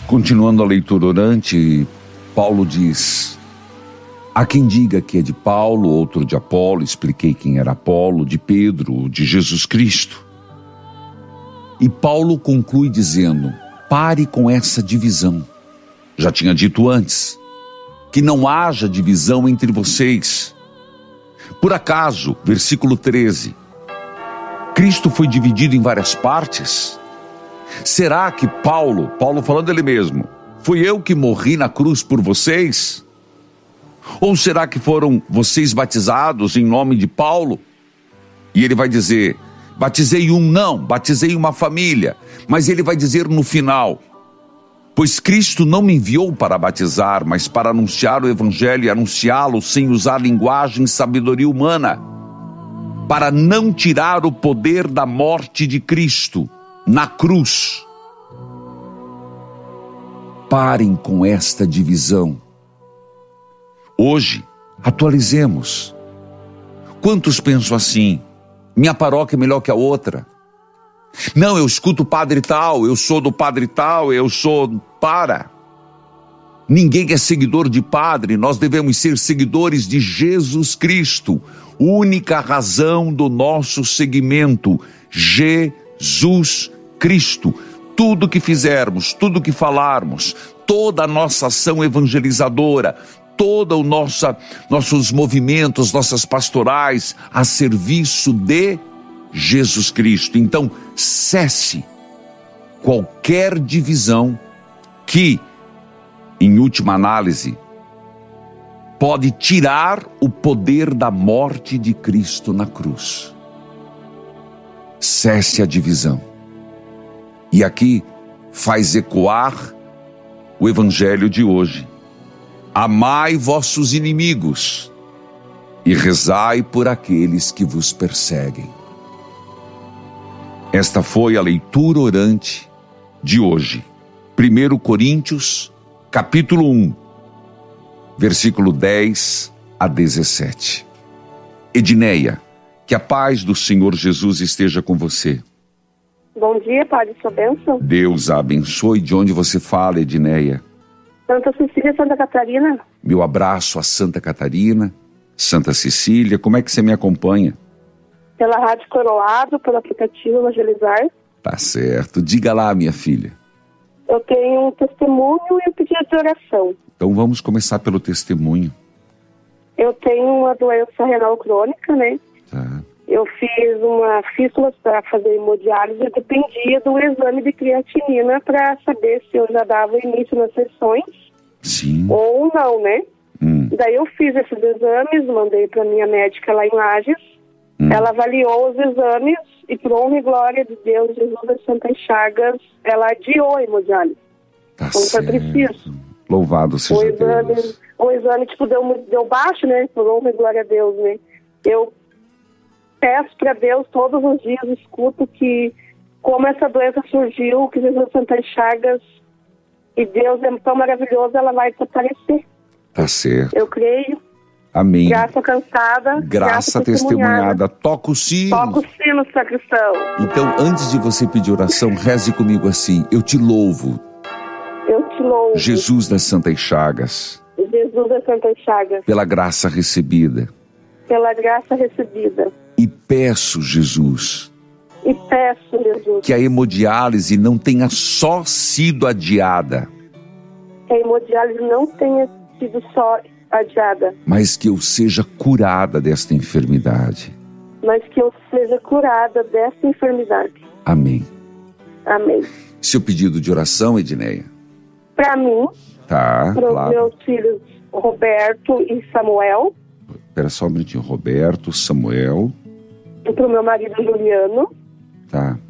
Continuando a leitura orante, Paulo diz: há quem diga que é de Paulo, outro de Apolo, expliquei quem era Apolo, de Pedro, de Jesus Cristo. E Paulo conclui dizendo: pare com essa divisão. Já tinha dito antes, que não haja divisão entre vocês. Por acaso, versículo 13, Cristo foi dividido em várias partes? Será que Paulo falando ele mesmo, fui eu que morri na cruz por vocês? Ou será que foram vocês batizados em nome de Paulo? E ele vai dizer: batizei um, não, batizei uma família. Mas ele vai dizer no final: pois Cristo não me enviou para batizar, mas para anunciar o evangelho e anunciá-lo sem usar linguagem e sabedoria humana, para não tirar o poder da morte de Cristo na cruz. Parem com esta divisão. Hoje, atualizemos. Quantos pensam assim? Minha paróquia é melhor que a outra. Não, eu escuto o padre tal, eu sou do padre tal, eu sou... Para! Ninguém é seguidor de padre, nós devemos ser seguidores de Jesus Cristo. Única razão do nosso seguimento, Jesus Cristo. Tudo que fizermos, tudo que falarmos, toda a nossa ação evangelizadora, todos nossos movimentos, nossas pastorais, a serviço de Jesus Cristo. Então, cesse qualquer divisão que, em última análise, pode tirar o poder da morte de Cristo na cruz. Cesse a divisão. E aqui faz ecoar o evangelho de hoje. Amai vossos inimigos e rezai por aqueles que vos perseguem. Esta foi a leitura orante de hoje. 1 Coríntios, capítulo 1, versículo 10 a 17. Edneia, que a paz do Senhor Jesus esteja com você. Bom dia, Padre, sua bênção. Deus a abençoe. De onde você fala, Edneia? Santa Cecília, Santa Catarina. Meu abraço a Santa Catarina, Santa Cecília. Como é que você me acompanha? Pela Rádio Coroado, pelo aplicativo Evangelizar. Tá certo. Diga lá, minha filha. Eu tenho um testemunho e um pedido de oração. Então vamos começar pelo testemunho. Eu tenho uma doença renal crônica, né? Tá. Eu fiz uma fístula para fazer hemodiálise e dependia do exame de creatinina para saber se eu já dava início nas sessões. Sim. Ou não, né? Daí eu fiz esses exames, mandei para minha médica lá em Lages. Ela avaliou os exames e, por honra e glória de Deus, Jesus das Santas Chagas, ela adiou a hemodiálise. Tá Como foi certo. preciso. Louvado seja Deus. O exame, deu baixo, né? Por honra e glória a Deus, né? Eu peço para Deus todos os dias, escuto que como essa doença surgiu, que Jesus das Santas Chagas, e Deus é tão maravilhoso, ela vai desaparecer. Tá certo. Eu creio. Amém. Graça cansada. Graça testemunhada. Toca o sino. Toca o sino, sacristão. Então, antes de você pedir oração, reze comigo assim: eu te louvo, Eu te louvo. Jesus das Santas Chagas, Jesus das Santas Chagas. pela graça recebida. Pela graça recebida. E peço, Jesus, E peço, Jesus, que a hemodiálise não tenha só sido adiada, que a hemodiálise não tenha sido só adiada, mas que eu seja curada desta enfermidade. mas que eu seja curada dessa enfermidade. Amém. Amém. Seu pedido de oração, Edneia? Para mim, Tá, para os claro. meus filhos Roberto e Samuel, Espera só um minutinho. Roberto, Samuel. e para o meu marido Juliano, Tá.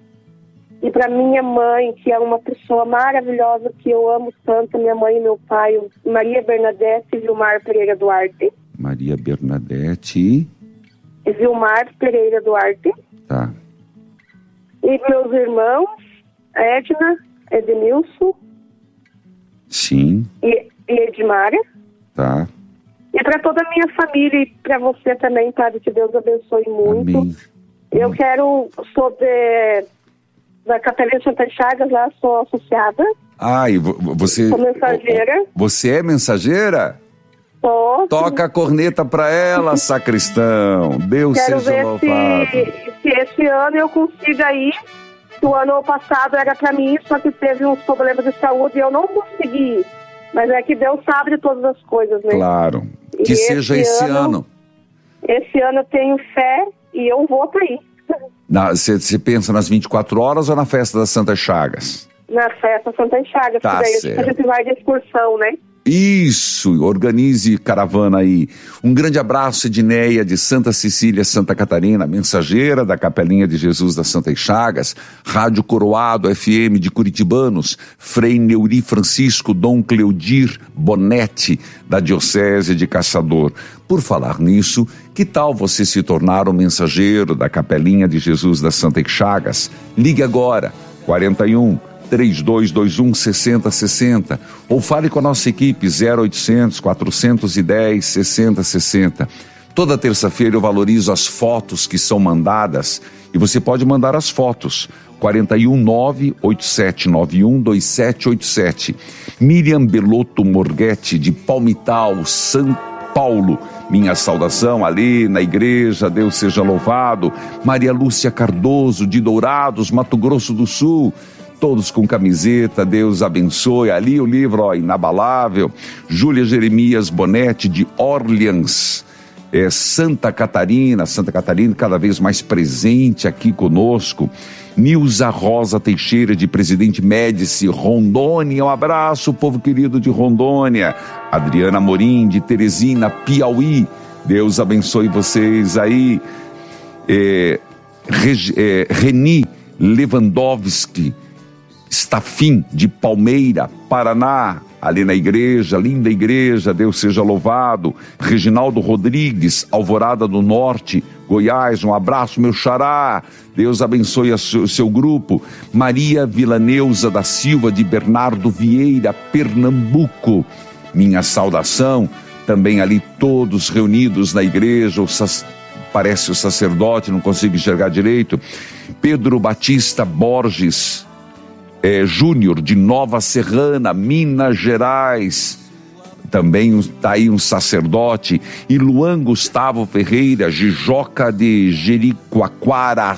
e para minha mãe, que é uma pessoa maravilhosa, que eu amo tanto, minha mãe e meu pai, Maria Bernadette e Vilmar Pereira Duarte. Maria Bernadette. E Vilmar Pereira Duarte. Tá. E meus irmãos, Edna, Edenilson Sim. e Edmara. Tá. E para toda a minha família e para você também, Padre, que Deus abençoe muito. Amém. Eu sou da Capela de Santa Chagas, lá sou associada. Ah, e você... Sou mensageira. Você é mensageira? Sou. Toca a corneta pra ela, sacristão. Deus Quero seja ver louvado. se esse ano eu consigo ir. O ano passado era pra mim, só que teve uns problemas de saúde e eu não consegui ir. Mas é que Deus sabe de todas as coisas, né? Claro. Que E seja esse ano. Esse ano eu tenho fé e eu vou pra ir. Você pensa nas 24 horas ou na festa das Santas Chagas? Na festa Santa Chagas, Tá que daí certo. a gente vai de excursão, né? Isso, organize caravana aí. Um grande abraço, Edneia, de Santa Cecília, Santa Catarina, mensageira da Capelinha de Jesus das Santas Chagas, Rádio Coroado FM de Curitibanos, Frei Neuri Francisco Dom Cleudir Bonetti, da Diocese de Caçador. Por falar nisso, que tal você se tornar um mensageiro da Capelinha de Jesus das Santas Chagas? Ligue agora, 41-3221-6060, ou fale com a nossa equipe 0800 410 6060. Toda terça-feira eu valorizo as fotos que são mandadas e você pode mandar as fotos. 419-8791-2787. Miriam Belotto Morghetti, de Palmital, São Paulo. Minha saudação ali na igreja, Deus seja louvado. Maria Lúcia Cardoso, de Dourados, Mato Grosso do Sul. Todos com camiseta, Deus abençoe. Ali o livro, inabalável. Júlia Jeremias Bonetti, de Orleans, Santa Catarina cada vez mais presente aqui conosco. Nilza Rosa Teixeira, de Presidente Médici, Rondônia. Um abraço, povo querido de Rondônia. Adriana Morim, de Teresina, Piauí. Deus abençoe vocês aí. Reni Lewandowski Stafim, de Palmeira, Paraná, ali na igreja, linda igreja, Deus seja louvado. Reginaldo Rodrigues, Alvorada do Norte, Goiás, um abraço, meu xará, Deus abençoe o seu grupo. Maria Vilaneuza da Silva, de Bernardo Vieira, Pernambuco, minha saudação. Também ali todos reunidos na igreja, parece o sacerdote, não consigo enxergar direito. Pedro Batista Borges Júnior, de Nova Serrana, Minas Gerais, também está aí um sacerdote. E Luan Gustavo Ferreira, Jijoca de Jericoacoara,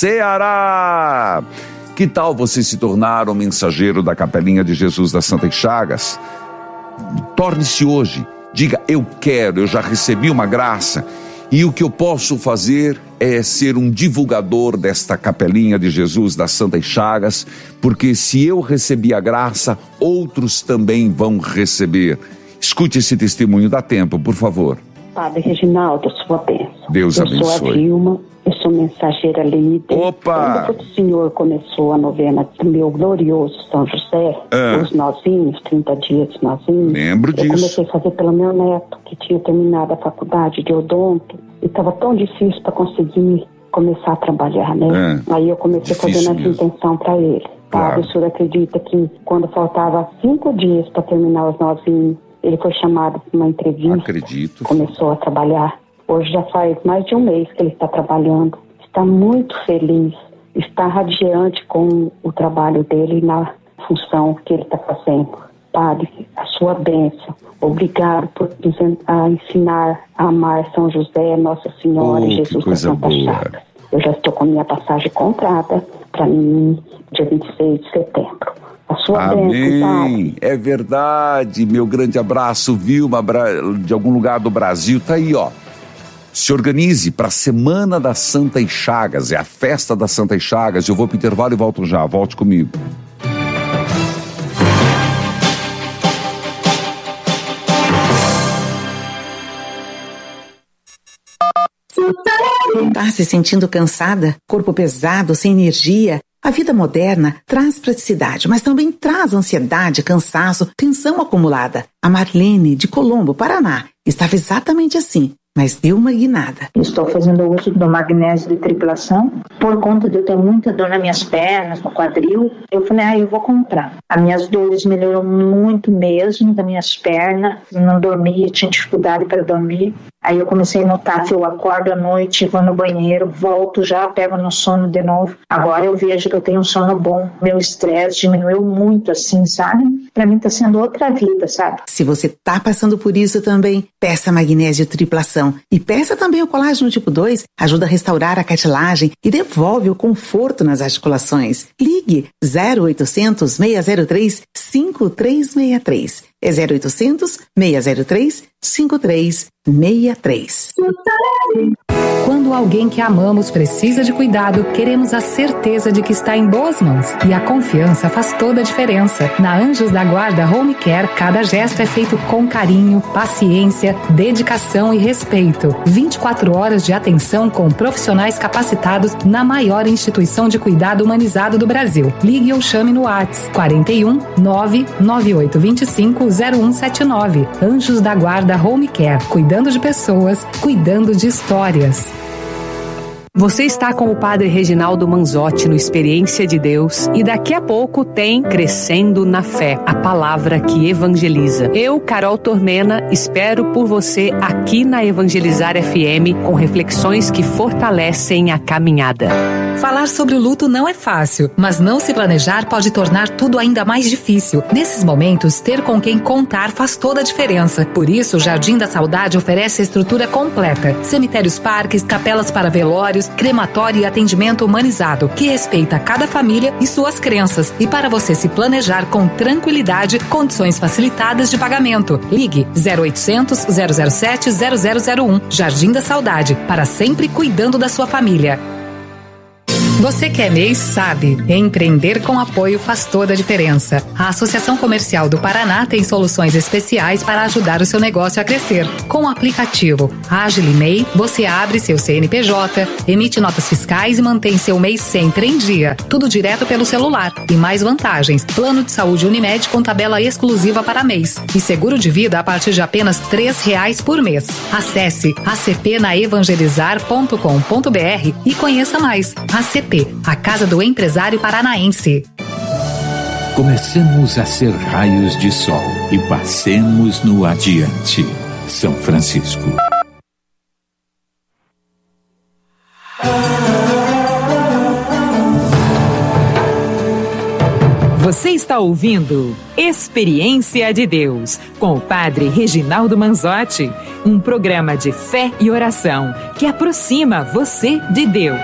Ceará. Que tal você se tornar um mensageiro da Capelinha de Jesus das Santas Chagas? Torne-se hoje, diga: eu quero, eu já recebi uma graça, e o que eu posso fazer é ser um divulgador desta Capelinha de Jesus das Santas Chagas, porque se eu recebi a graça, outros também vão receber. Escute esse testemunho, dá tempo, por favor. Padre Reginaldo, sua bênção. Deus abençoe. Eu sou a Vilma, eu sou mensageira líder. Opa! Quando o senhor começou a novena do meu glorioso São José, os nozinhos, 30 dias de nozinhos. Lembro disso. Eu comecei a fazer pelo meu neto, que tinha terminado a faculdade de odonto, e estava tão difícil para conseguir começar a trabalhar, né? Aí eu comecei a fazer essa intenção para ele. Claro. O senhor acredita que quando faltava 5 dias para terminar os nozinhos, ele foi chamado para uma entrevista. Acredito. Começou a trabalhar. Hoje já faz mais de um mês que ele está trabalhando. Está muito feliz. Está radiante com o trabalho dele na função que ele está fazendo. Padre, a sua bênção. Obrigado por ensinar a amar São José, Nossa Senhora e Jesus da Santa Chagas. Eu já estou com a minha passagem comprada para mim dia 26 de setembro. A sua bênção, Amém. É verdade. Meu grande abraço, Vilma, de algum lugar do Brasil. Tá aí, ó. Se organize para a Semana das Santas Chagas. É a festa das Santas Chagas. Eu vou para o intervalo e volto já. Volte comigo. Tá se sentindo cansada? Corpo pesado, sem energia? A vida moderna traz praticidade, mas também traz ansiedade, cansaço, tensão acumulada. A Marlene, de Colombo, Paraná, estava exatamente assim, mas deu uma guinada. Estou fazendo uso do magnésio de tripulação. Por conta de eu ter muita dor nas minhas pernas, no quadril, eu falei, eu vou comprar. As minhas dores melhoraram muito mesmo, das minhas pernas. Não dormia, tinha dificuldade para dormir. Aí eu comecei a notar que eu acordo à noite, vou no banheiro, volto, já pego no sono de novo. Agora eu vejo que eu tenho um sono bom. Meu estresse diminuiu muito, assim, sabe? Pra mim tá sendo outra vida, sabe? Se você tá passando por isso também, peça magnésio triplação. E peça também o colágeno tipo 2, ajuda a restaurar a cartilagem e devolve o conforto nas articulações. Ligue 0800 603 5363. É 0800 603 5363. Quando alguém que amamos precisa de cuidado, queremos a certeza de que está em boas mãos. E a confiança faz toda a diferença. Na Anjos da Guarda Home Care, cada gesto é feito com carinho, paciência, dedicação e respeito. 24 horas de atenção com profissionais capacitados na maior instituição de cuidado humanizado do Brasil. Ligue ou chame no WhatsApp 41 99825 0179. Anjos da Guarda Home Care. Cuidando de pessoas, cuidando de histórias. Você está com o Padre Reginaldo Manzotti no Experiência de Deus e daqui a pouco tem Crescendo na Fé, a palavra que evangeliza. Eu, Carol Tormena, espero por você aqui na Evangelizar FM com reflexões que fortalecem a caminhada. Falar sobre o luto não é fácil, mas não se planejar pode tornar tudo ainda mais difícil. Nesses momentos, ter com quem contar faz toda a diferença. Por isso, o Jardim da Saudade oferece a estrutura completa. Cemitérios, parques, capelas para velórios, crematório e atendimento humanizado, que respeita cada família e suas crenças. E para você se planejar com tranquilidade, condições facilitadas de pagamento. Ligue 0800 007 0001. Jardim da Saudade, para sempre cuidando da sua família. Você que é MEI sabe, empreender com apoio faz toda a diferença. A Associação Comercial do Paraná tem soluções especiais para ajudar o seu negócio a crescer. Com o aplicativo Agile MEI, você abre seu CNPJ, emite notas fiscais e mantém seu MEI sempre em dia. Tudo direto pelo celular. E mais vantagens: plano de saúde Unimed com tabela exclusiva para MEIs. E seguro de vida a partir de apenas R$3 por mês. Acesse acpnaevangelizar.com.br e conheça mais. ACP, a Casa do Empresário Paranaense. Comecemos a ser raios de sol e passemos no adiante. São Francisco. Você está ouvindo Experiência de Deus, com o Padre Reginaldo Manzotti, um programa de fé e oração que aproxima você de Deus.